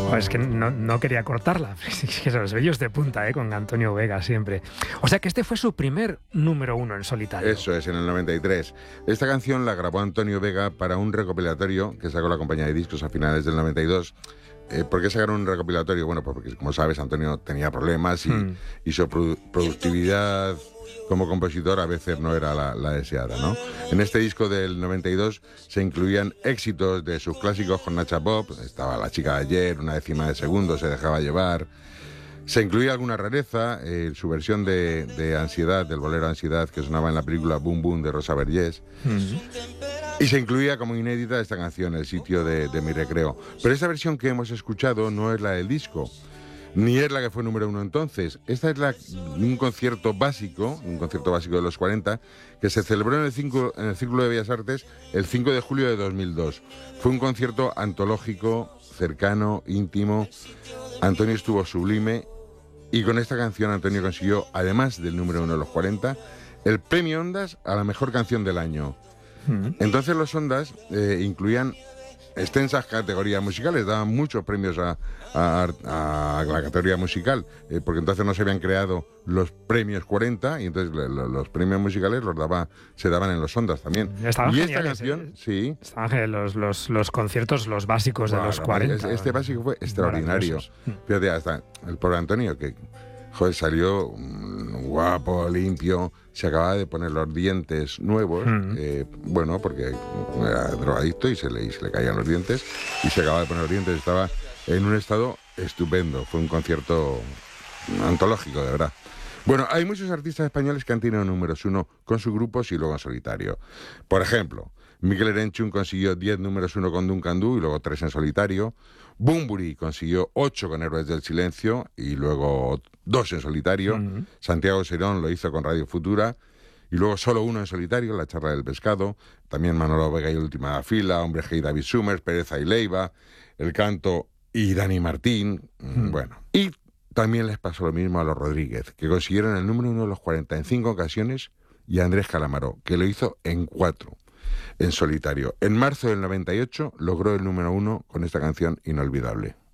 Es que no quería cortarla. Es que son los vellos de punta, con Antonio Vega siempre. O sea que este fue su primer número 1 en solitario. Eso es, en el 93. Esta canción la grabó Antonio Vega para un recopilatorio que sacó la compañía de discos a finales del 92. ¿Por qué sacaron un recopilatorio? Bueno, pues porque, como sabes, Antonio tenía problemas y su productividad como compositor a veces no era la deseada, ¿no? En este disco del 92 se incluían éxitos de sus clásicos con Nacha Pop. Estaba La chica de ayer, Una décima de segundo, Se dejaba llevar. Se incluía alguna rareza, su versión de Ansiedad, del bolero Ansiedad, que sonaba en la película Boom Boom de Rosa Vergés. Y se incluía como inédita esta canción, El sitio de mi recreo. Pero esta versión que hemos escuchado no es la del disco, ni es la que fue número 1 entonces. Esta es un concierto básico de los 40, que se celebró en el Círculo de Bellas Artes el 5 de julio de 2002. Fue un concierto antológico, cercano, íntimo. Antonio estuvo sublime y con esta canción Antonio consiguió, además del número 1 de los 40, el premio Ondas a la mejor canción del año. Entonces los Ondas incluían extensas categorías musicales, daban muchos premios a la categoría musical, porque entonces no se habían creado los premios 40 y entonces los premios musicales se daban en los Ondas también. Estaban y geniales, esta canción, sí. Estaban geniales los conciertos, los básicos de los 40. Este básico fue extraordinario. Fíjate, hasta el pobre Antonio, que salió guapo, limpio, se acababa de poner los dientes nuevos, porque era drogadicto y se le caían los dientes, y se acababa de poner los dientes, estaba en un estado estupendo. Fue un concierto antológico, de verdad. Bueno, hay muchos artistas españoles que han tenido números 1 con sus grupos y luego en solitario. Por ejemplo, Mikel Erenchun consiguió 10 números 1 con Duncan Du y luego 3 en solitario. Bunbury consiguió 8 con Héroes del Silencio y luego 2 en solitario. Santiago Serón lo hizo con Radio Futura y luego solo 1 en solitario, La charla del pescado. También Manolo Vega y Última Fila, Hombre G y David Summers, Pereza y Leiva, El Canto y Dani Martín. Bueno, y también les pasó lo mismo a los Rodríguez, que consiguieron el número 1 de los 40 en 5 ocasiones, y a Andrés Calamaro, que lo hizo en 4 en solitario. En marzo del 98 logró el número 1 con esta canción inolvidable.